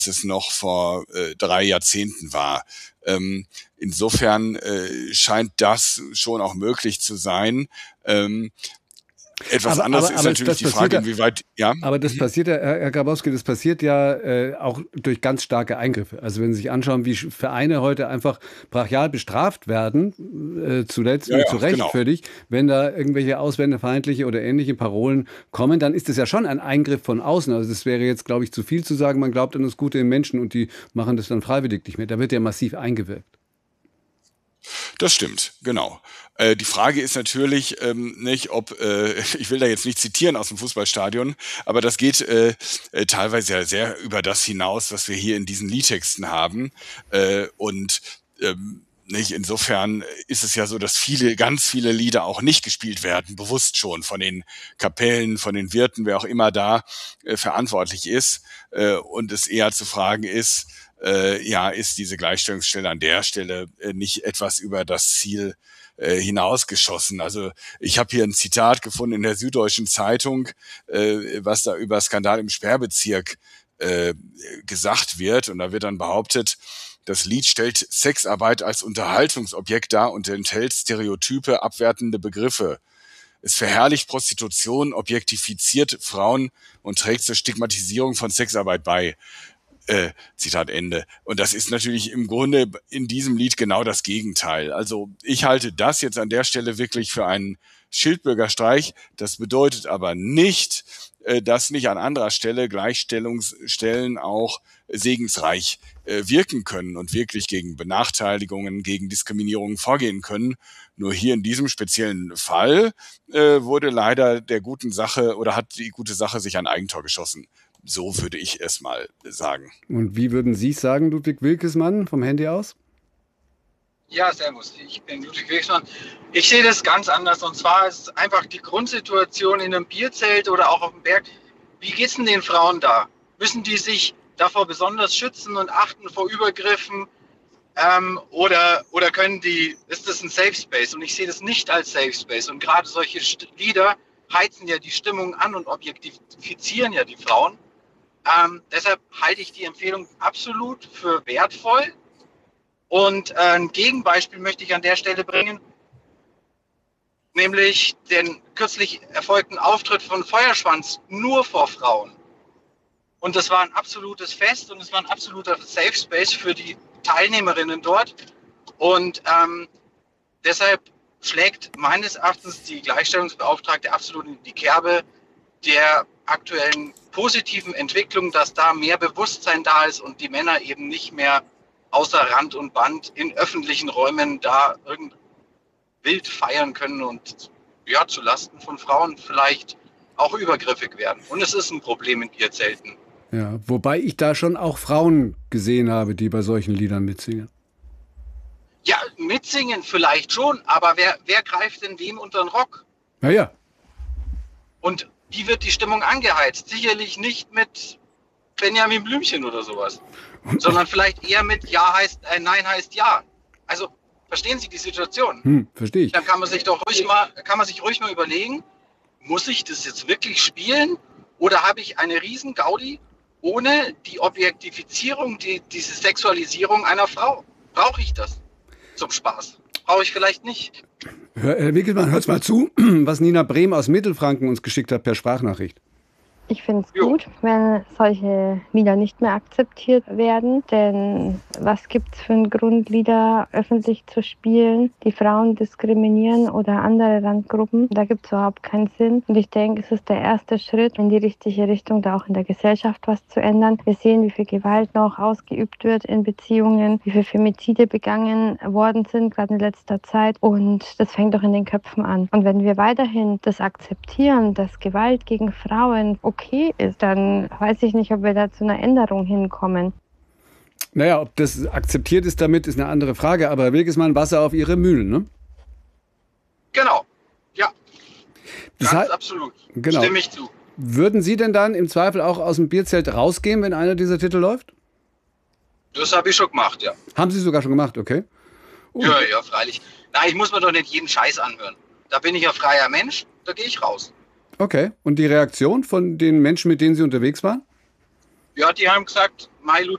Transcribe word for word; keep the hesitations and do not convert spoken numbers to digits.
es noch vor äh, drei Jahrzehnten war. Ähm, insofern äh, scheint das schon auch möglich zu sein. Ähm, Etwas aber, anderes aber, ist aber natürlich die Frage, ja, inwieweit, ja. Aber das passiert ja, Herr Grabowski, das passiert ja äh, auch durch ganz starke Eingriffe. Also wenn Sie sich anschauen, wie Vereine heute einfach brachial bestraft werden, äh, zuletzt Ja, und ja, zu Recht genau. völlig, wenn da irgendwelche ausländerfeindliche oder ähnliche Parolen kommen, dann ist das ja schon ein Eingriff von außen. Also das wäre jetzt, glaube ich, zu viel zu sagen, man glaubt an das Gute im Menschen und die machen das dann freiwillig nicht mehr. Da wird ja massiv eingewirkt. Das stimmt, genau. Äh, die Frage ist natürlich ähm, nicht, ob, äh, ich will da jetzt nicht zitieren aus dem Fußballstadion, aber das geht äh, äh, teilweise ja sehr über das hinaus, was wir hier in diesen Liedtexten haben. Äh, und ähm, nicht, insofern ist es ja so, dass viele, ganz viele Lieder auch nicht gespielt werden, bewusst schon von den Kapellen, von den Wirten, wer auch immer da äh, verantwortlich ist. Äh, und es eher zu fragen ist, Äh, ja, ist diese Gleichstellungsstelle an der Stelle äh, nicht etwas über das Ziel äh, hinausgeschossen. Also ich habe hier ein Zitat gefunden in der Süddeutschen Zeitung, äh, was da über Skandal im Sperrbezirk äh, gesagt wird. Und da wird dann behauptet, das Lied stellt Sexarbeit als Unterhaltungsobjekt dar und enthält stereotype, abwertende Begriffe. Es verherrlicht Prostitution, objektifiziert Frauen und trägt zur Stigmatisierung von Sexarbeit bei. Äh, Zitat Ende. Und das ist natürlich im Grunde in diesem Lied genau das Gegenteil. Also ich halte das jetzt an der Stelle wirklich für einen Schildbürgerstreich. Das bedeutet aber nicht, äh, dass nicht an anderer Stelle Gleichstellungsstellen auch segensreich äh, wirken können und wirklich gegen Benachteiligungen, gegen Diskriminierungen vorgehen können. Nur hier in diesem speziellen Fall äh, wurde leider der guten Sache oder hat die gute Sache sich ein Eigentor geschossen. So würde ich es mal sagen. Und wie würden Sie es sagen, Ludwig Wilkesmann, vom Handy aus? Ja, servus, ich bin Ludwig Wilkesmann. Ich sehe das ganz anders. Und zwar ist einfach die Grundsituation in einem Bierzelt oder auch auf dem Berg. Wie geht's denn den Frauen da? Müssen die sich davor besonders schützen und achten vor Übergriffen? Ähm, oder, oder können die, ist das ein Safe Space? Und ich sehe das nicht als Safe Space. Und gerade solche Lieder heizen ja die Stimmung an und objektifizieren ja die Frauen. Ähm, deshalb halte ich die Empfehlung absolut für wertvoll. Und äh, ein Gegenbeispiel möchte ich an der Stelle bringen, nämlich den kürzlich erfolgten Auftritt von Feuerschwanz nur vor Frauen. Und das war ein absolutes Fest und es war ein absoluter Safe Space für die Teilnehmerinnen dort. Und ähm, deshalb schlägt meines Erachtens die Gleichstellungsbeauftragte absolut in die Kerbe der aktuellen positiven Entwicklung, dass da mehr Bewusstsein da ist und die Männer eben nicht mehr außer Rand und Band in öffentlichen Räumen da irgend wild feiern können und ja, zu Lasten von Frauen vielleicht auch übergriffig werden. Und es ist ein Problem in Bierzelten. Ja, wobei ich da schon auch Frauen gesehen habe, die bei solchen Liedern mitsingen. Ja, mitsingen vielleicht schon, aber wer, wer greift denn wem unter den Rock? Naja. Und wie wird die Stimmung angeheizt? Sicherlich nicht mit Benjamin Blümchen oder sowas, sondern vielleicht eher mit Ja heißt, äh, Nein heißt Ja. Also verstehen Sie die Situation? Hm, verstehe ich. Dann kann man sich doch ruhig mal, kann man sich ruhig mal überlegen, muss ich das jetzt wirklich spielen oder habe ich eine riesen Gaudi ohne die Objektifizierung, die, diese Sexualisierung einer Frau? Brauche ich das zum Spaß? Brauche ich vielleicht nicht. Herr Wilkesmann, hört mal zu, was Nina Brehm aus Mittelfranken uns geschickt hat per Sprachnachricht. Ich finde es gut, wenn solche Lieder nicht mehr akzeptiert werden, denn was gibt es für einen Grund, Lieder öffentlich zu spielen, die Frauen diskriminieren oder andere Randgruppen? Da gibt es überhaupt keinen Sinn. Und ich denke, es ist der erste Schritt in die richtige Richtung, da auch in der Gesellschaft was zu ändern. Wir sehen, wie viel Gewalt noch ausgeübt wird in Beziehungen, wie viele Femizide begangen worden sind, gerade in letzter Zeit. Und das fängt doch in den Köpfen an. Und wenn wir weiterhin das akzeptieren, dass Gewalt gegen Frauen okay ist, dann weiß ich nicht, ob wir da zu einer Änderung hinkommen. Naja, ob das akzeptiert ist damit, ist eine andere Frage, aber Wilkesmann, Wasser auf Ihre Mühlen, ne? Genau, ja. Das Ganz heißt, absolut, genau. Stimme ich zu. Würden Sie denn dann im Zweifel auch aus dem Bierzelt rausgehen, wenn einer dieser Titel läuft? Das habe ich schon gemacht, ja. Haben Sie sogar schon gemacht, okay. Uh. Ja, ja, freilich. Na, ich muss mir doch nicht jeden Scheiß anhören. Da bin ich ein freier Mensch, da gehe ich raus. Okay, und die Reaktion von den Menschen, mit denen Sie unterwegs waren? Ja, die haben gesagt, Mai